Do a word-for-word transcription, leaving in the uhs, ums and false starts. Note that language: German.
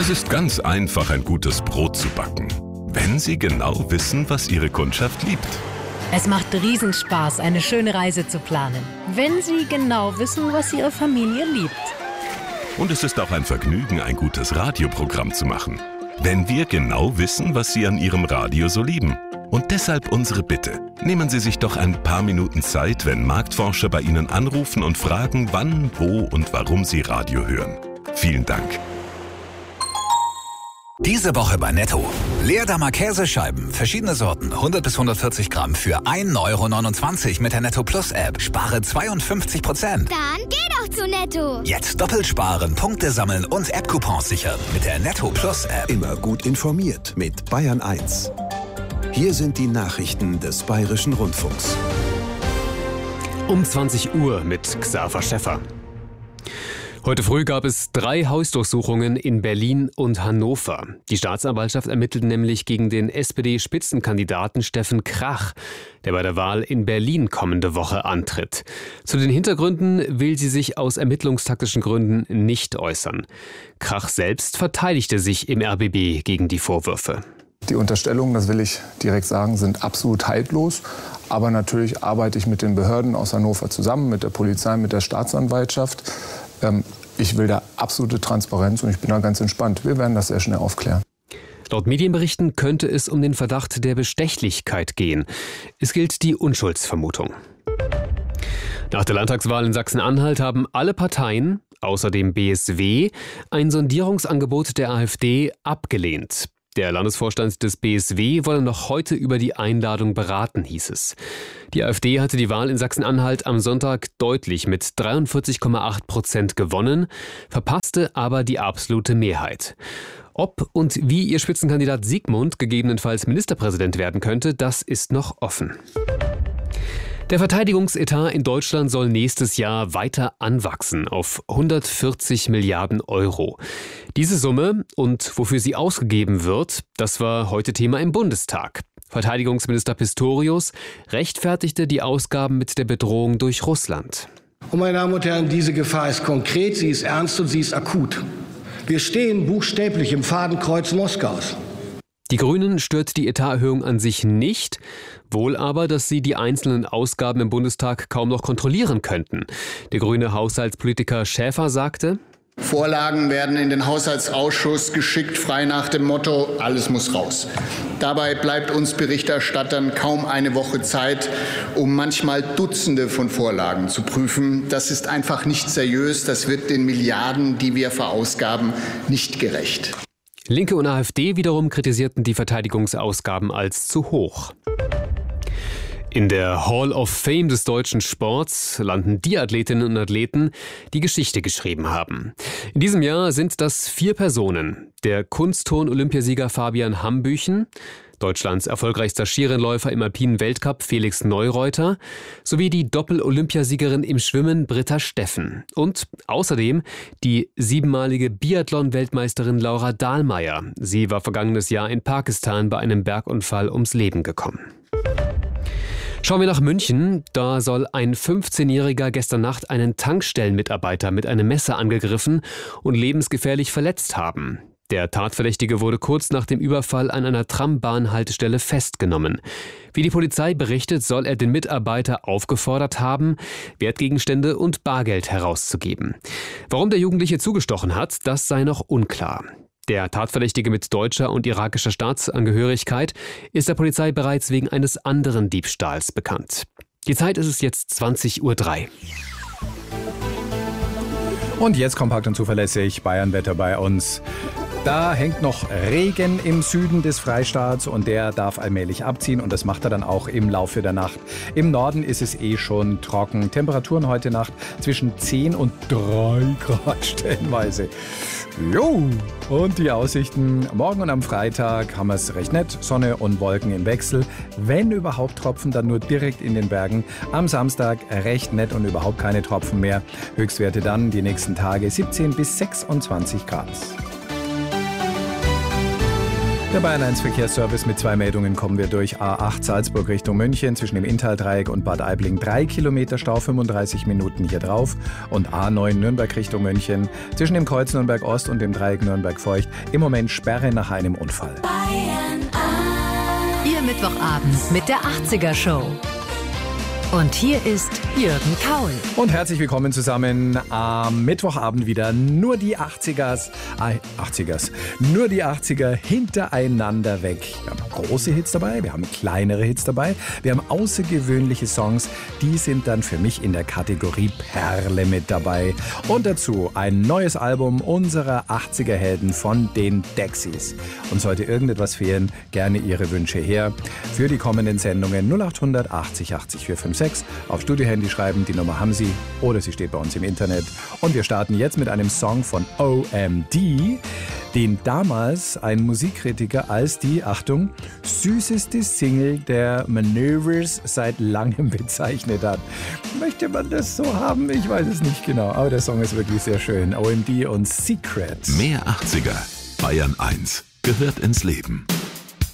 Es ist ganz einfach, ein gutes Brot zu backen, wenn Sie genau wissen, was Ihre Kundschaft liebt. Es macht Riesenspaß, eine schöne Reise zu planen, wenn Sie genau wissen, was Ihre Familie liebt. Und es ist auch ein Vergnügen, ein gutes Radioprogramm zu machen, wenn wir genau wissen, was Sie an Ihrem Radio so lieben. Und deshalb unsere Bitte. Nehmen Sie sich doch ein paar Minuten Zeit, wenn Marktforscher bei Ihnen anrufen und fragen, wann, wo und warum Sie Radio hören. Vielen Dank. Diese Woche bei Netto. Leerdammer Käsescheiben, verschiedene Sorten, hundert bis hundertvierzig Gramm für ein Euro neunundzwanzig mit der Netto Plus App. Spare zweiundfünfzig Prozent. Dann geh doch zu Netto. Jetzt doppelt sparen, Punkte sammeln und App-Coupons sichern mit der Netto Plus App. Immer gut informiert mit Bayern eins. Hier sind die Nachrichten des Bayerischen Rundfunks. Um zwanzig Uhr mit Xaver Schäffer. Heute früh gab es drei Hausdurchsuchungen in Berlin und Hannover. Die Staatsanwaltschaft ermittelt nämlich gegen den S P D-Spitzenkandidaten Steffen Krach, der bei der Wahl in Berlin kommende Woche antritt. Zu den Hintergründen will sie sich aus ermittlungstaktischen Gründen nicht äußern. Krach selbst verteidigte sich im R B B gegen die Vorwürfe. Die Unterstellungen, das will ich direkt sagen, sind absolut haltlos. Aber natürlich arbeite ich mit den Behörden aus Hannover zusammen, mit der Polizei, mit der Staatsanwaltschaft. Ich will da absolute Transparenz und ich bin da ganz entspannt. Wir werden das sehr schnell aufklären. Laut Medienberichten könnte es um den Verdacht der Bestechlichkeit gehen. Es gilt die Unschuldsvermutung. Nach der Landtagswahl in Sachsen-Anhalt haben alle Parteien, außer dem B S W, ein Sondierungsangebot der AfD abgelehnt. Der Landesvorstand des B S W wolle noch heute über die Einladung beraten, hieß es. Die AfD hatte die Wahl in Sachsen-Anhalt am Sonntag deutlich mit dreiundvierzig Komma acht Prozent gewonnen, verpasste aber die absolute Mehrheit. Ob und wie ihr Spitzenkandidat Sigmund gegebenenfalls Ministerpräsident werden könnte, das ist noch offen. Der Verteidigungsetat in Deutschland soll nächstes Jahr weiter anwachsen auf hundertvierzig Milliarden Euro. Diese Summe und wofür sie ausgegeben wird, das war heute Thema im Bundestag. Verteidigungsminister Pistorius rechtfertigte die Ausgaben mit der Bedrohung durch Russland. Und meine Damen und Herren, diese Gefahr ist konkret, sie ist ernst und sie ist akut. Wir stehen buchstäblich im Fadenkreuz Moskaus. Die Grünen stört die Etaterhöhung an sich nicht, wohl aber, dass sie die einzelnen Ausgaben im Bundestag kaum noch kontrollieren könnten. Der grüne Haushaltspolitiker Schäfer sagte: Vorlagen werden in den Haushaltsausschuss geschickt, frei nach dem Motto, alles muss raus. Dabei bleibt uns Berichterstattern kaum eine Woche Zeit, um manchmal Dutzende von Vorlagen zu prüfen. Das ist einfach nicht seriös, das wird den Milliarden, die wir verausgaben, nicht gerecht. Linke und AfD wiederum kritisierten die Verteidigungsausgaben als zu hoch. In der Hall of Fame des deutschen Sports landen die Athletinnen und Athleten, die Geschichte geschrieben haben. In diesem Jahr sind das vier Personen. Der Kunstturn-Olympiasieger Fabian Hambüchen, Deutschlands erfolgreichster Skirennläufer im alpinen Weltcup Felix Neureuter sowie die Doppel-Olympiasiegerin im Schwimmen Britta Steffen und außerdem die siebenmalige Biathlon-Weltmeisterin Laura Dahlmeier. Sie war vergangenes Jahr in Pakistan bei einem Bergunfall ums Leben gekommen. Schauen wir nach München. Da soll ein fünfzehnjähriger gestern Nacht einen Tankstellenmitarbeiter mit einem Messer angegriffen und lebensgefährlich verletzt haben. Der Tatverdächtige wurde kurz nach dem Überfall an einer Trambahnhaltestelle festgenommen. Wie die Polizei berichtet, soll er den Mitarbeiter aufgefordert haben, Wertgegenstände und Bargeld herauszugeben. Warum der Jugendliche zugestochen hat, das sei noch unklar. Der Tatverdächtige mit deutscher und irakischer Staatsangehörigkeit ist der Polizei bereits wegen eines anderen Diebstahls bekannt. Die Zeit ist es jetzt zwanzig Uhr drei. Und jetzt kompakt und zuverlässig Bayernwetter bei uns. Da hängt noch Regen im Süden des Freistaats und der darf allmählich abziehen und das macht er dann auch im Laufe der Nacht. Im Norden ist es eh schon trocken. Temperaturen heute Nacht zwischen zehn und drei Grad stellenweise. Jo! Und die Aussichten morgen und am Freitag haben wir es recht nett. Sonne und Wolken im Wechsel. Wenn überhaupt Tropfen, dann nur direkt in den Bergen. Am Samstag recht nett und überhaupt keine Tropfen mehr. Höchstwerte dann die nächsten Tage siebzehn bis sechsundzwanzig Grad. Der Bayern eins Verkehrsservice mit zwei Meldungen kommen wir durch. A acht Salzburg Richtung München zwischen dem Inntal-Dreieck und Bad Aibling drei Kilometer Stau, fünfunddreißig Minuten hier drauf. Und A neun Nürnberg Richtung München zwischen dem Kreuz Nürnberg Ost und dem Dreieck Nürnberg Feucht im Moment Sperre nach einem Unfall. Bayern eins. Ihr Mittwochabend mit der achtziger Show. Und hier ist Jürgen Kaul. Und herzlich willkommen zusammen am Mittwochabend wieder. Nur die achtzigers, äh, achtzigers, nur die achtziger hintereinander weg. Wir haben große Hits dabei, wir haben kleinere Hits dabei, wir haben außergewöhnliche Songs, die sind dann für mich in der Kategorie Perle mit dabei. Und dazu ein neues Album unserer achtziger-Helden von den Dexys. Und sollte irgendetwas fehlen, gerne Ihre Wünsche her für die kommenden Sendungen null acht hundert achtzig achtzig vier fünf sechs. Auf Studiohandy schreiben, die Nummer haben Sie oder sie steht bei uns im Internet. Und wir starten jetzt mit einem Song von O M D, den damals ein Musikkritiker als die, Achtung, süßeste Single der Maneuvers seit langem bezeichnet hat. Möchte man das so haben? Ich weiß es nicht genau, aber der Song ist wirklich sehr schön. O M D und Secret. Mehr achtziger. Bayern eins gehört ins Leben.